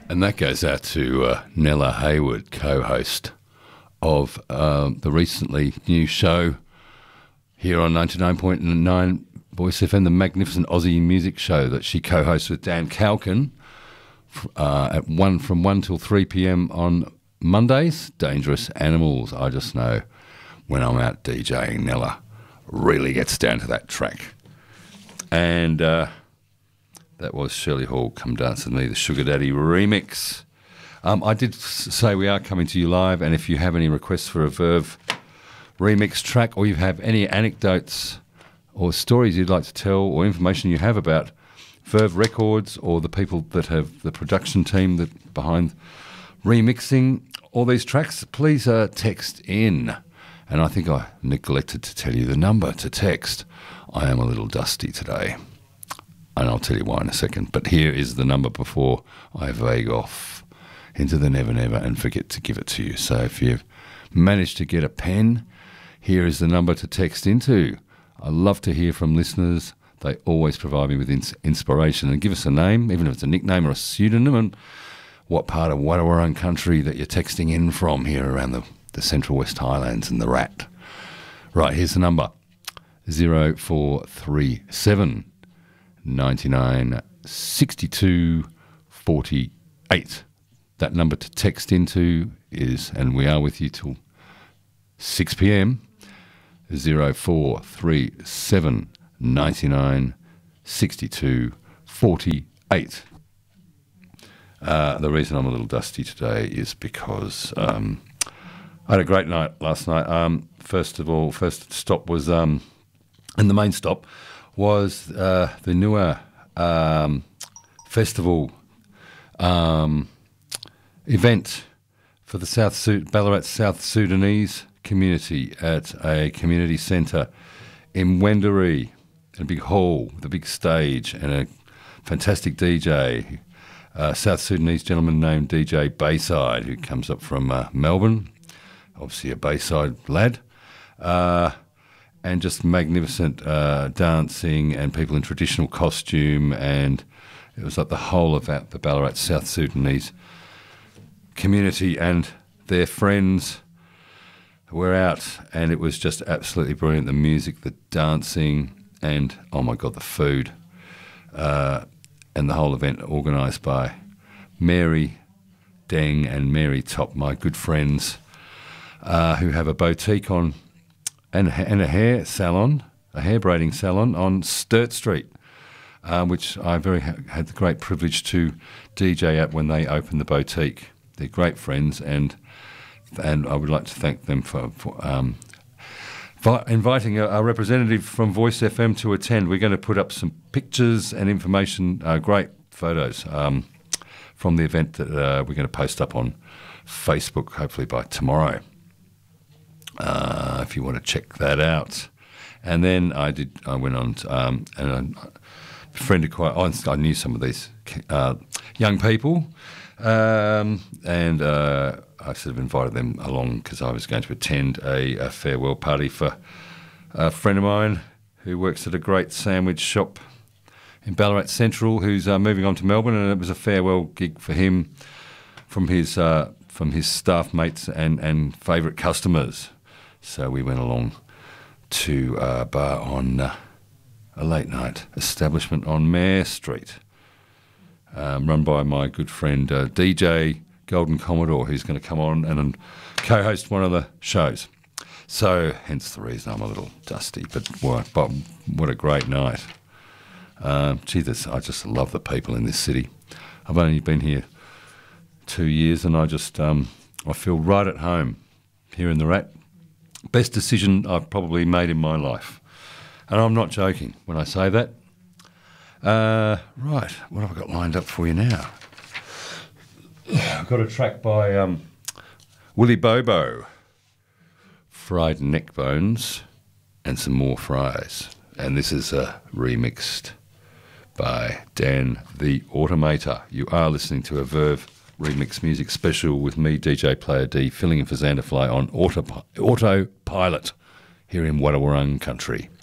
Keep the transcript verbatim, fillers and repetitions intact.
And that goes out to uh, Nella Hayward, co-host of um, the recently new show here on ninety-nine point nine Voice F M, the magnificent Aussie music show that she co-hosts with Dan Calkin uh, at one from one till three p.m. on Mondays. Dangerous Animals. I just know when I'm out DJing, Nella really gets down to that track. And uh, that was Shirley Hall, Come Dance With Me, the Sugar Daddy remix. Um, I did say we are coming to you live, and if you have any requests for a Verve remix track, or you have any anecdotes or stories you'd like to tell, or information you have about Verve Records or the people that have the production team that behind remixing all these tracks, please uh, text in. And I think I neglected to tell you the number to text. I am a little dusty today, and I'll tell you why in a second. But here is the number before I vague off into the never never and forget to give it to you. So if you've managed to get a pen, here is the number to text into. I love to hear from listeners. They always provide me with ins- inspiration. And give us a name, even if it's a nickname or a pseudonym, and what part of Wadawurrung country that you're texting in from here around the, the Central West Highlands and the Rat. Right, here's the number. zero four three seven, nine nine, six two, four eight. That number to text into is, and we are with you till six p.m, zero four three seven, nine nine, six two, four eight. Uh, the reason I'm a little dusty today is because um, I had a great night last night. Um, first of all, first stop was, um, and the main stop was uh, the Nua um, festival um, event for the South Sud- Ballarat South Sudanese community at a community centre in Wendouree, in a big hall with a big stage and a fantastic D J, a South Sudanese gentleman named D J Bayside, who comes up from uh, Melbourne, obviously a Bayside lad, uh, and just magnificent uh, dancing and people in traditional costume, and it was like the whole of that, the Ballarat South Sudanese community and their friends were out, and it was just absolutely brilliant. The music, the dancing, and oh my God, the food. Uh, and the whole event organised by Mary Deng and Mary Top, my good friends, uh, who have a boutique on and, and a hair salon, a hair braiding salon on Sturt Street, uh, which I very ha- had the great privilege to D J at when they opened the boutique. They're great friends, and and I would like to thank them for, for um, vi- inviting a, a representative from Voice F M to attend. We're going to put up some pictures and information, uh, great photos um, from the event that uh, we're going to post up on Facebook, hopefully by tomorrow, uh, if you want to check that out. And then I did. I went on to, um, and I befriended quite. I knew some of these uh, young people. Um, and uh, I sort of invited them along because I was going to attend a, a farewell party for a friend of mine who works at a great sandwich shop in Ballarat Central, who's uh, moving on to Melbourne, and it was a farewell gig for him from his uh, from his staff mates and, and favourite customers. So we went along to a bar on uh, a late night establishment on Mare Street. Um, run by my good friend uh, D J Golden Commodore, who's going to come on and, and co-host one of the shows. So, hence the reason I'm a little dusty. But what, but what a great night. Um, gee, this, I just love the people in this city. I've only been here two years and I just um, I feel right at home here in the Rat. Best decision I've probably made in my life. And I'm not joking when I say that. Uh, right, what have I got lined up for you now? I've got a track by um, Willie Bobo, Fried Neck Bones, and some more fries. And this is uh, remixed by Dan the Automator. You are listening to a Verve Remix Music Special with me, D J Player D, filling in for Xanderfly on auto, autopilot here in Wadawurrung country.